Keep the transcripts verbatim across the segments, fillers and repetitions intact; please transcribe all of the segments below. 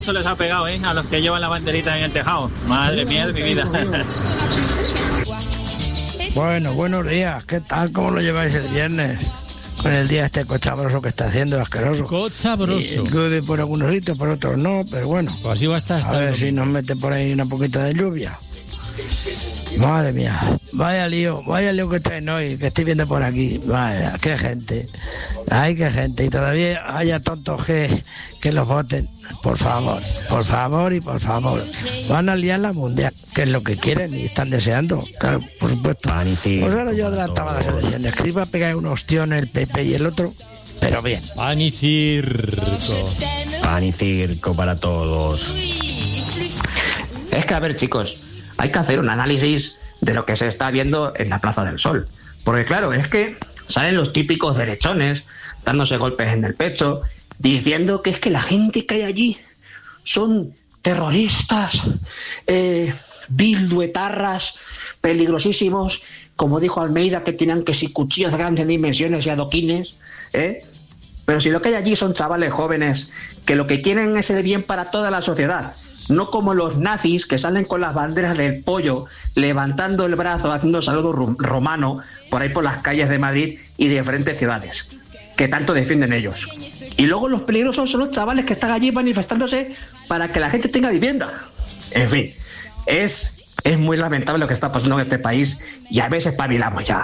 Eso les ha pegado, ¿eh? A los que llevan la banderita en el tejado. Madre mía de mi vida. Bueno, buenos días. ¿Qué tal? ¿Cómo lo lleváis el viernes? Con el día este cochabroso que está haciendo, asqueroso. Cochabroso. Llueve por algunos sitios, por otros no, pero bueno. Pues así va a estar hasta A ver el si nos mete por ahí una poquita de lluvia. Madre mía, vaya lío, vaya lío que traen hoy, que estoy viendo por aquí. Vaya, qué gente. Ay, qué gente. Y todavía haya tontos que, que los voten. Por favor, por favor y por favor. Van a liar la mundial, que es lo que quieren y están deseando. Claro, por supuesto. Pues ahora yo adelantaba las elecciones. Que iba a pegar un ostión el P P y el otro, pero bien. Pan y circo. Pan y circo para todos. Es que, a ver, chicos, hay que hacer un análisis de lo que se está viendo en la Plaza del Sol. Porque, claro, es que salen los típicos derechones dándose golpes en el pecho, diciendo que es que la gente que hay allí son terroristas, eh, bilduetarras, peligrosísimos, como dijo Almeida, que tienen que si cuchillos de grandes dimensiones y adoquines, ¿eh? Pero si lo que hay allí son chavales jóvenes que lo que quieren es el bien para toda la sociedad, no como los nazis que salen con las banderas del pollo, levantando el brazo, haciendo saludo romano por ahí por las calles de Madrid y de diferentes ciudades, que tanto defienden ellos. Y luego los peligrosos son los chavales que están allí manifestándose para que la gente tenga vivienda. En fin, es, es muy lamentable lo que está pasando en este país y a veces espabilamos ya.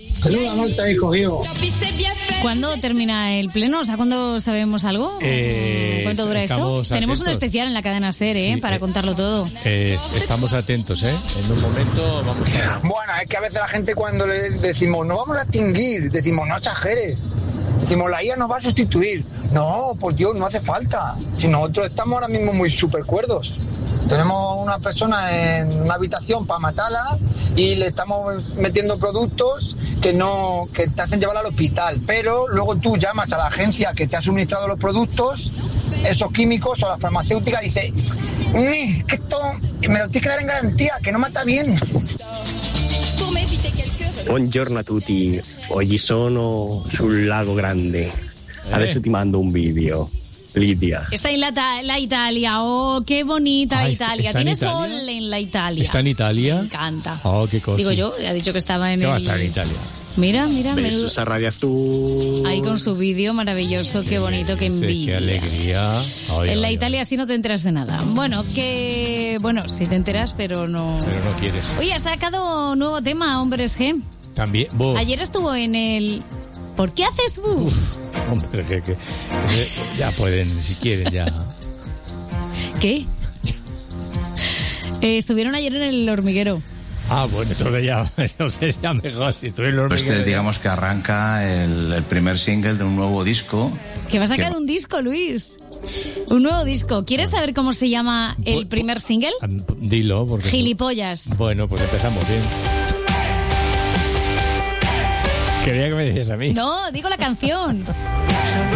¿Cuándo termina el pleno? O sea, ¿cuándo sabemos algo? Eh, ¿Cuánto dura esto? atentos. Tenemos un especial en la cadena SER, ¿eh? Sí, para eh, contarlo todo. Eh, estamos atentos, ¿eh? En un momento vamos a... Bueno, es que a veces la gente cuando le decimos no vamos a extinguir, decimos no exageres. Decimos la I A nos va a sustituir. No, por Dios, no hace falta. Si nosotros estamos ahora mismo muy súper cuerdos. Tenemos una persona en una habitación para matarla y le estamos metiendo productos que no que te hacen llevar al hospital. Pero luego tú llamas a la agencia que te ha suministrado los productos, esos químicos o la farmacéutica, y dice, que esto me lo tienes que dar en garantía, que no mata bien. Buongiorno a tutti, oggi sono sul Lago Grande. Adesso ti mando un video. Lidia. Está en la, la Italia. Oh, qué bonita Ah, Italia. ¿está en Tiene Italia? sol en la Italia. ¿Está en Italia? Me encanta. Oh, qué cosa. Digo yo, ha dicho que estaba en ¿Qué el... va a estar en Italia? Mira, mira. Besos a Radio Azul. Ahí con su vídeo maravilloso, qué bonito, qué envidia. Qué alegría. Ay, en la ay, Italia ay. sí no te enteras de nada. Bueno, que... Bueno, sí te enteras, pero no... Pero no quieres. Oye, ha sacado nuevo tema, Hombres G. También. Vos. Ayer estuvo en el... ¿Por qué haces bu? Hombre, que, que, que ya pueden, si quieren, ya. ¿Qué? eh, estuvieron ayer en el Hormiguero. Ah, bueno, entonces ya, entonces ya mejor. Si tú en los Pues que digamos que arranca el, el primer single de un nuevo disco. Que va a sacar que... un disco, Luis. Un nuevo disco. ¿Quieres saber cómo se llama el primer single? Dilo, porque... Gilipollas. Tú... Bueno, pues empezamos bien. Quería que me dices a mí. No, digo la canción.